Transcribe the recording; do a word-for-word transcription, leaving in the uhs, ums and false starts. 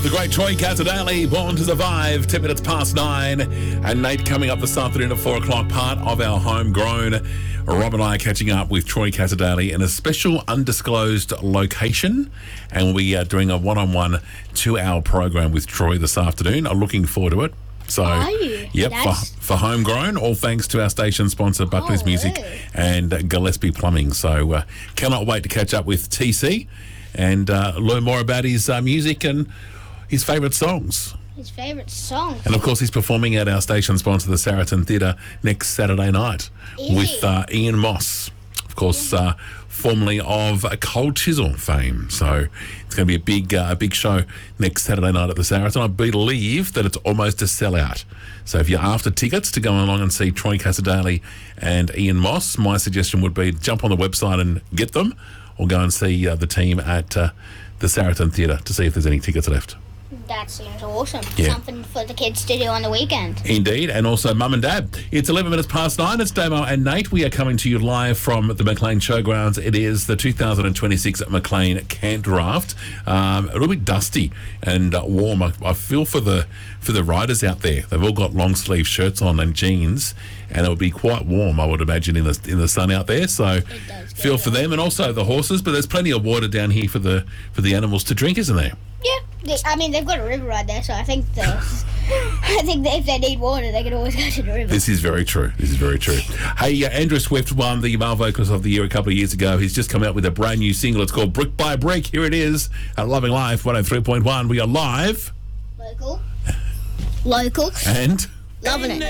The great Troy Casadali, Born to Survive, ten minutes past nine. And Nate coming up this afternoon at four o'clock, part of our homegrown. Rob and I are catching up with Troy Casadali in a special undisclosed location. And we'll be uh, doing a one-on-one two-hour program with Troy this afternoon. I'm looking forward to it. So, Are you? yep, for, That's- for homegrown, all thanks to our station sponsor, Buckley's Oh, Music really? and uh, Gillespie Plumbing. So, uh, cannot wait to catch up with T C and uh, learn more about his uh, music and his favourite songs. His favourite song. And of course, he's performing at our station sponsor, the Saracen Theatre, next Saturday night Is with he? uh, Ian Moss, of course, uh, formerly of Cold Chisel fame. So it's going to be a big, uh, a big show next Saturday night at the Saracen. I believe that it's almost a sellout. So if you're after tickets to go along and see Troy Casadali and Ian Moss, my suggestion would be jump on the website and get them, or go and see uh, the team at uh, the Saracen Theatre to see if there's any tickets left. That seems awesome. Yeah. Something for the kids to do on the weekend. Indeed, and also Mum and Dad. It's eleven minutes past nine. It's Damo and Nate. We are coming to you live from the Maclean Showgrounds. It is the two thousand twenty-six Maclean Cant Draft. Um, a little bit dusty and uh, warm. I, I feel for the for the riders out there. They've all got long sleeve shirts on and jeans, and it will be quite warm, I would imagine, in the in the sun out there. So does feel get for them, and also the horses. But there's plenty of water down here for the for the animals to drink, isn't there? Yeah. They, I mean, they've got a river right there, so I think the, I think that if they need water, they can always go to the river. This is very true. This is very true. Hey, uh, Andrew Swift won the Male Vocalist of the Year a couple of years ago. He's just come out with a brand new single. It's called Brick by Brick. Here it is at Loving Life one oh three point one. We are live Local. Local. and... Loving it.